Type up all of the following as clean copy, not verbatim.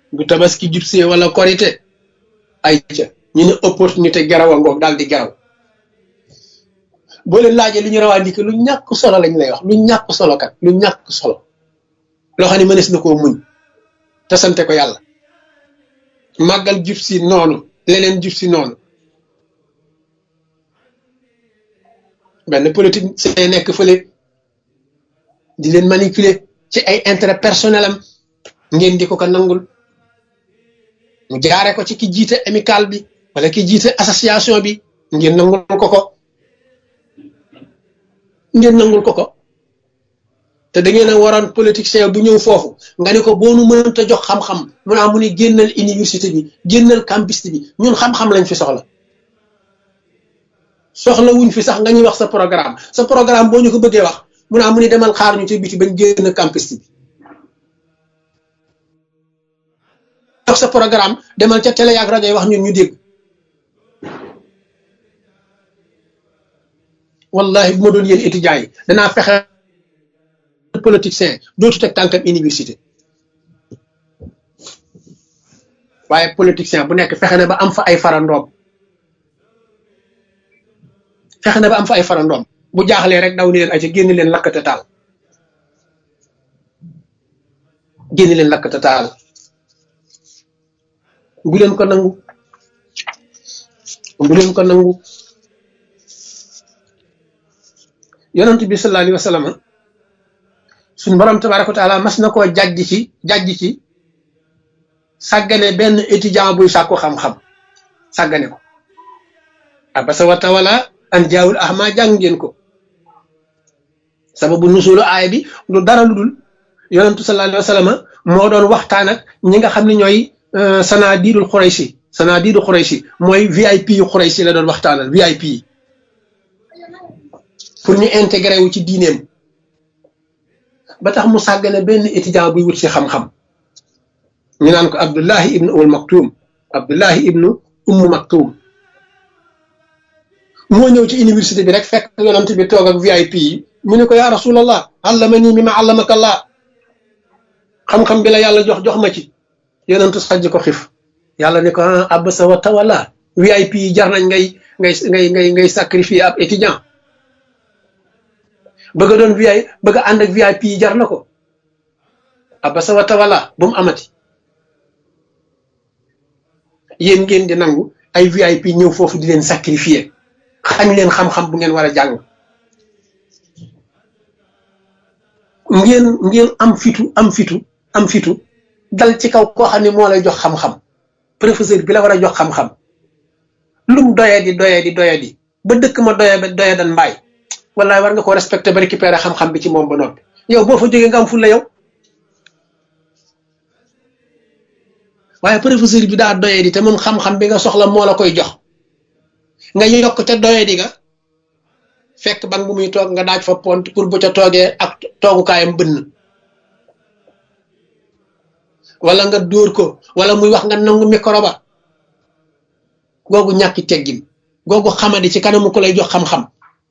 bu tabaski jubsee wala korite ay ca ñu ne opportunité geraw a ngoog daal di geraw boo leen laajee li ñu rawandike lu ñàkk solo lañ lay wax lu ñàkk solo kat lu ñàkk solo loo xam ne mënees na koo muñ te sante ko yàlla màggal jub si noonu leneen jub si noonu benn politique c'est nekk fële di leen manipuler ci ay intérêt personnel am ngeen di ko nangul mu jaare ko ci ki jiite amical bi wala ki jiite association bi ngeen nangul ko ko te da ngeen a waroon politicien bu ñëw foofu nga ne ko boo nu mënta jox xam-xam mu ni génnal université bi génnal campus bi ñun xam-xam lañ fi soxla wuñ fi sax nga ñuy wax sa programme boo ñu ko bëggee wax mu ni demal xaar ñu ci biti bañ génn campus bi wax sa programme demal ca télé ak rajo yi wax ñun ñu dégg wallahi bu ma doon yéen étudiants yi danaa fexe politicien dootu teg tànkam université waaye politicien bu nekk fexe na ba am fa ay farandoom bu jaaxlee rek daw ni leen ay génn leen lakkate taal bu leen ko nangu yonent bi sallallahu alayhi wa sallam suñu borom tabaraka wa taala mas na koo jàjj ci sàggane benn étudiant buy sàkku xam-xam sàggane ko abasa wa tawala an jaawul ahma jàng ngeen ko sababu nusulu aaya bi lu dara lu dul yonentu sallallahu alayhi wa sallam moo doon waxtaan ak ñi nga xam ne ñooy sanadiidul Qurayshi mooy VIP yu Qurayshi la doon waxtaanal VIP yi pour ñu intégré wu ci diineem ba tax mu sàggane benn étudiant buy wut si xam-xam ñu naan ko Abdullahi ibnu Ummu Maktum moo ñëw ci université bi rek fekk yonent bi toog ak VIP yi mu ne ko yaa rasulallah allamani mimma allamaka Allah xam-xam bi la yàlla jox ma ci yonent sajj ko xif yàlla ne ko abasa wa tawalla VIP yi jar nañ ngay sacrifier ab étudiant bëgg a doon bëgg a ànd ak VIP yi jar na ko abasa wa tawalla bu mu amati yéen ngeen di nangu ay VIP ñëw foofu di leen sacrifier xañ leen xam-xam bu ngeen war a jàng ngeen am fitu dal ci kaw koo xam ne moo lay jox xam-xam professeur bi la war a jox xam-xam lum doyadi ba dëkk ma doya dan mbaay wallaay war nga ko respecté ba récupérer xam-xam bi ci moom ba noppi yow boo fa jógee nga am fulla yow waaye professeur bi daa doyadi te moom xam-xam bi nga soxla moo la koy jox nga yokk te doyadi ga fekk ban bu muy toog nga daaj fa pont pour bu ca toogee ak toogukaayam bënn wala nga dóor ko wala muy wax nga nangu micro ba googu ñàkki teggin googu xamadi ci kanamu ko lay jox xam-xam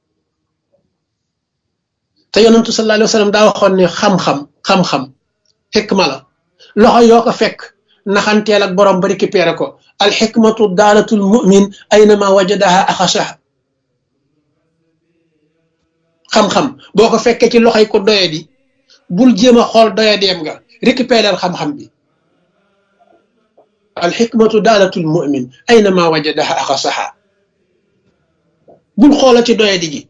te yonentu sallallahu alayhi wa sallam daa waxoon ne xam-xam xikma la loxo yoo ko fekk naxanteel ak borom ba récupéré ko al xikmatu daalatul mu'min aynama wajadaha axasaha xam-xam boo ko fekkee ci loxoy ko doyadi bul jéem a xool doyadeem nga récupérer xam-xam bi al xikmatu daalatul mu'min aynama wajadaha axasaha bul xoola ci doyadi gi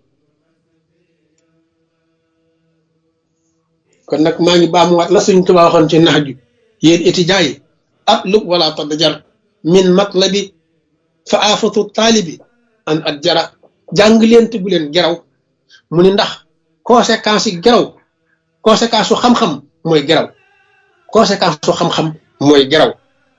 kon nag maa ngi baamuwaat la Sëriñ Tuubaa waxoon ci nax ju yéen étudiants yi atlub wala tadjar min matlabi fa aafatu taalibi an at jara jàng leen te bu leen geraw mu ni ndax conséquence yi geraw conséquence su xam-xam mooy geraw conséquence su xam-xam mooy geraw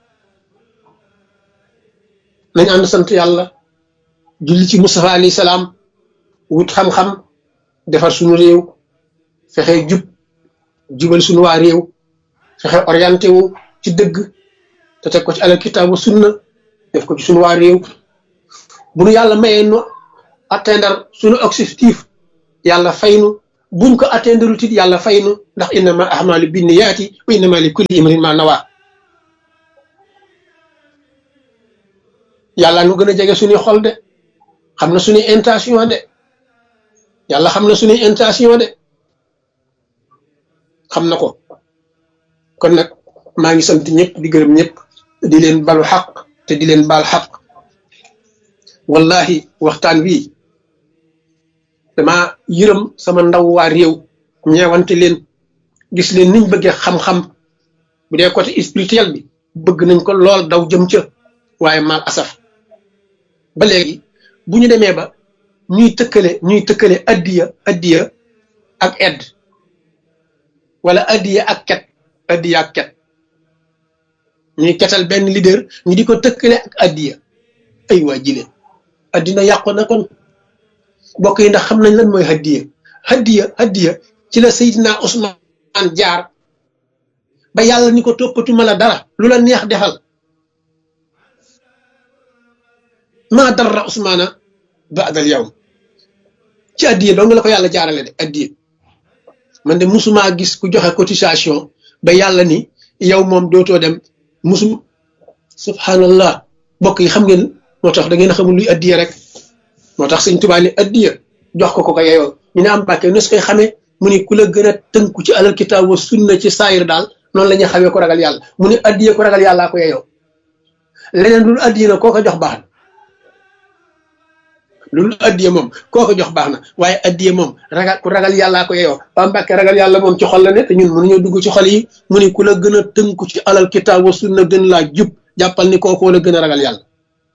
nañ ànd sant yàlla julli ci Mustafa alayhi salaam wut xam-xam defar suñu réew fexe jubal suñu waa réew fexe orienté wu ci dëgg te teg ko ci alal kitaabu sunna def ko ci suñu waa réew bu nu yàlla mayee nu atteindre suñu objectif yàlla faynu buñ ko atteindre tit yàlla faynu ndax innama ahmalu binniyaati wa innama li kulli imrin ma nawa yàlla nu gën a jege suñuy xol de xam na suñuy intention de yàlla xam na suñuy intention de xam na ko. kon nag maa ngi sant ñëpp di gërëm ñëpp di leen balu xaq te di leen baal xaq. wallahi waxtaan wi dama yërëm sama ndaw waa réew ñeewante leen gis leen niñ bëggee xam-xam bu dee côté spirituel bi bëgg nañ ko lool daw jëm ca waaye mal asaf ba léegi bu ñu demee ba ñuy tëkkale addiya ak edd wala addiya ak ket ñuy ketal benn leader ñu di ko tëkkale ak addiya ay waa jile addina yàqu na kon bokk yi ndax xam nañ lan mooy hadiya ci la Seydina Ousmane jaar ba yàlla ni ko toppatuma la dara lu la neex defal maa darra Ousmana ba'dal yawm ci addiya dong la ko yàlla jaarale de addiya man de musuma gis ku joxe cotisation ba yàlla ni yow moom dootoo dem subhanallah bokk yi xam ngeen moo tax da ngeen a xamul luy addiya rek moo tax sëñ Tuubaa ni addiya jox ko ko yeyoo ñu ne am bàkke nu su koy xamee mu ni ku la gën a tënku ci alal kitaab wa sunna ci saayir daal noonu la ñuy xamee ko ragal yàlla mu ni addiya ko ragal yàllaa ko yeyoo leneen lu addiya na koo ko jox baax na loolu addiya moom koo ko jox baax na waaye addiya moom ku ragal yàllaa ko yeyoo waa Mbàkke ragal yàlla moom ci xol la ne te ñun mënuñoo dugg ci xol yi mu ni ku la gën a tënku ci alal kitaab wa sunna gën laa jub jàppal ni kookoo la gën a ragal yàlla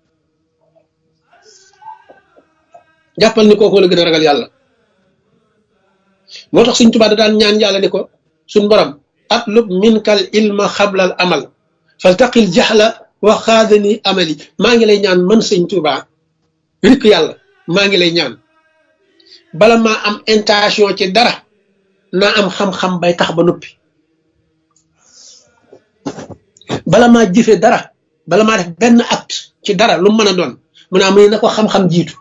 jàppal ni kookoo la gën a ragal yàlla moo tax Sëñ Tuubaa da daan ñaan yàlla ni ko suñ borom atlub minkal ilma xablal amal faltaqil jaxla wa xaadani amali maa ngi lay ñaan man Sëñ Tuubaa rikk yàlla maa ngi lay ñaan bala maa am intention ci dara naa am xam-xam bay tax ba noppi bala maa jëfe dara bala maa def benn acte ci dara lu mën a doon mu naa muy na ko xam-xam jiitu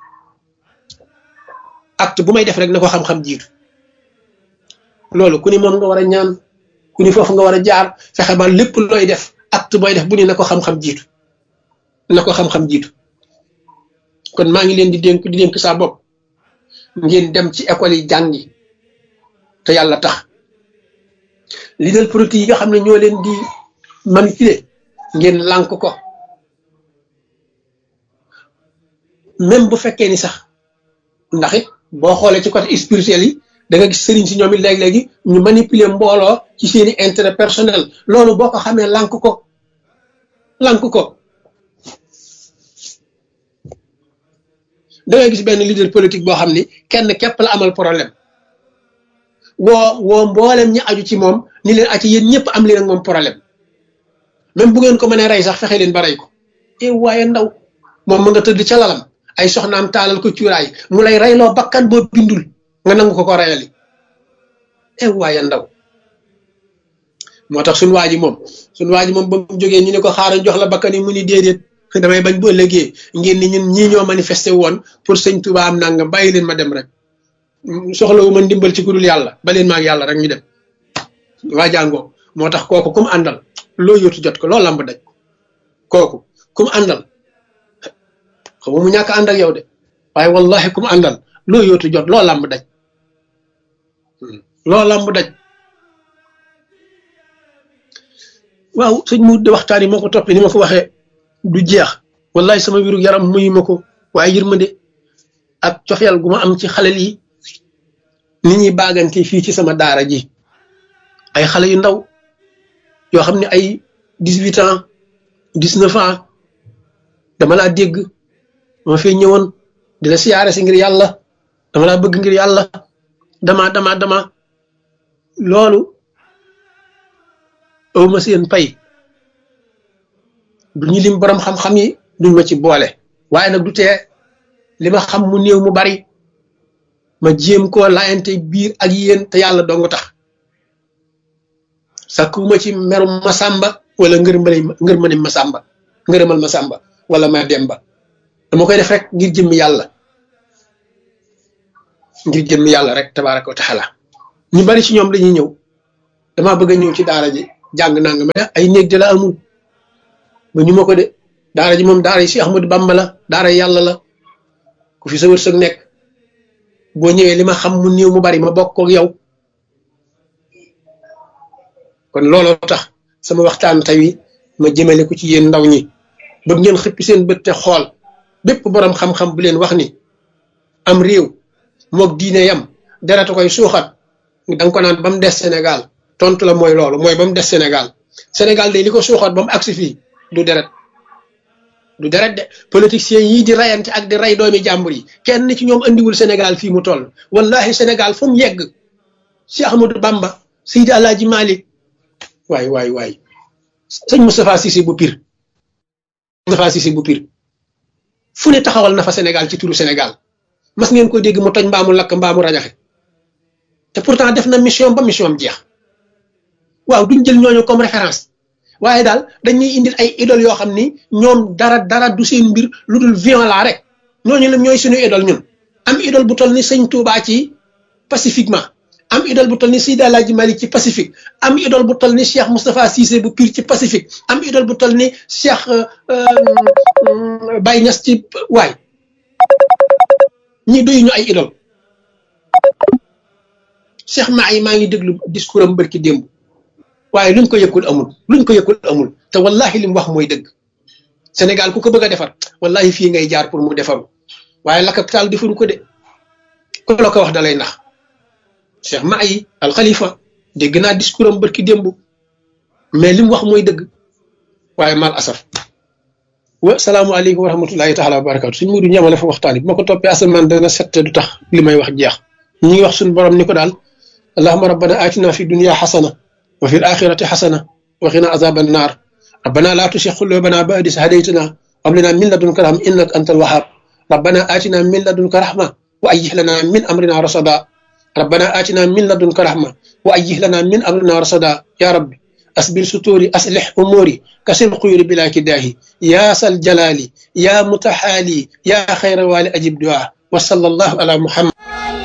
acte bu may def rek na ko xam-xam jiitu loolu ku ni moom nga war a ñaan ku ni foofu nga war a jaar fexe ba lépp looy def acte booy def bu ni na ko xam-xam jiitu na ko xam-xam jiitu kon maa ngi leen di dénk saa bopp ngeen dem ci école yi jàngi te yàlla tax leader politique yi nga xam ne ñoo leen di manipuler ngeen lànk ko même bu fekkee ni sax ndax it boo xoolee ci côté spirituel yi da nga gis sëriñ si ñoom it léegi-léegi ñu manipuler mbooloo ci seeni intérêt personnel loolu boo ko xamee lànk ko da ngay gis benn leader politique boo xam ni kenn képp la amal problème woo mboolem ñi aju ci moom ni leen aci yéen ñëpp am leen ak moom problème même bu ngeen ko mënee rey sax fexe leen ba rey ko waaye ndaw moom ma nga tëdd ca lalam ay soxnaam taalal ko cuuraay mu lay reyloo bakkan boo bindul nga nangu ko reyali waaye ndaw moo tax suñu waa ji moom ba mu jógee ñu ne ko xaaral jox la bakkan yi mu ni déedéet damay bañ bu ëllëgee ngeen ni ñun ñii ñoo manifesté woon pour sëñ Tuubaa am nangam bàyyi leen ma dem rek soxlawu ma ndimbal ci ku dul yàlla ba leen ma ak yàlla rek ñu dem waa jàngoo moo tax kooku kum àndal loo yóotu jot ko loo lamb daj kooku kum àndal xam mu ñàkk ànd ak yow de waaye wallahi kum àndal loo yóotu jot loo lamb daj waaw sëñ mu de waxtaan yi moo ko toppee ni ma ko waxee du jeex wallahi sama wiru yaram muyu ma ko waaye yërmande ak cofeel gu ma am ci xale yi ni ñuy baagante fii ci sama daara ji ay xale yu ndaw yoo xam ne ay 18 ans 19 ans dama laa dégg ma fee ñëwoon di la siyaare si ngir yàlla dama laa bëgg ngir yàlla dama loolu aw ma seen pay du ñu lim borom xam-xam yi duñ ma ci boole waaye nag du tee li ma xam mu néew mu bari ma jéem koo laayante biir ak yéen te yàlla dong tax sakkuma ci merum Masamba wala ngërmani ngërëmal Masamba wala ma Demba dama koy def rek ngir jëmmi yàlla rek tabaaraka wa taala ñu bari ci ñoom dañuy ñëw damaa bëgg a ñëw ci daara ji jàng nanga ma ay néeg de la amul ba ñu ma ko de daara ji moom daara yi Cheikh Ahmadou Bamba la daara yàlla la ku fi sa wërsëg nekk boo ñëwee li ma xam mu néew mu bari ma bokk ak yow. kon looloo tax sama waxtaan tey wi ma jëmale ko ci yéen ndaw ñi bëgg ngeen xippi seen bët te xool bépp borom xam-xam bu leen wax ni am réew moog diine yam deratu koy suuxat da nga ko naan ba mu des Sénégal tontu la mooy loolu mooy ba mu des Sénégal Sénégal day li ko suuxat ba mu agsi fii du deret de politiciens yii di rayante ak di ray doomi jàmbur yi kenn ci ñoom andiwul Sénégal fii mu toll wallahi Sénégal fu mu yegg Cheikh Ahmadou Bamba Seydi Alaaji Malik waay sëñ Moustapha Cissé bu Pire fu ne taxawal na fa Sénégal ci turu Sénégal mas ngeen ko dégg mu toj mbaamu lakk mbaamu rajaxe te pourtant def na mission ba mission am jeex waaw duñ jël ñooñu comme référence waaye daal dañuy indil ay idole yoo xam ni ñoom dara du seen mbir lu dul violent rek ñooñu la ñooy suñu idole ñun am idole bu toll ni sëñ Touba ci pacifiquement am idole bu toll ni Seydi Alaaji Malik ci Pacifique am idole bu toll ni Cheikh Moustapha Cissé bu Pire ci Pacifique am idole bu toll ni Cheikh Baye Niass ci waay ñi doyu ñu ay idole Cheikh Mahi maa ngi déglu discours am bërki démb waaye luñ ko yëkkul amul te wallahi li mu wax mooy dëgg Sénégal ku ko bëgg a defar wallahi fii ngay jaar pour mu defaru waaye la capital defaru ko de ko la ko wax dalay nax Cheikh Mahi al Khalifa dégg naa discours am bërki démb mais li mu wax mooy dëgg waaye mal asaf wa salaamualeykum wa rahmatullahi taala wa barakatu suñ mudu ñamale fa waxtaan bi ma ko toppee asamaan dana sette du tax li may wax jeex ñi ngi wax suñu borom ni ko daal allahumma rabbana atina fi dunya xasana wa fi alaxirati xasana wa qina azaban naar rabbana la tusi qulubana ba'da idh hadaytana wa hab lana min ladunka rahma innaka antal wahhab rabbana atina min ladunka rahma wa ayyih lana min amrina rasada rabbana atina min ladunka rahma wa ayyih lana min amrina rasada ya rabbi أسبل ستوري أصلح أموري كسر القيور بلا كداهي يا سل جلالي يا متحالي يا خير والي أجب دعاء وصلى الله على محمد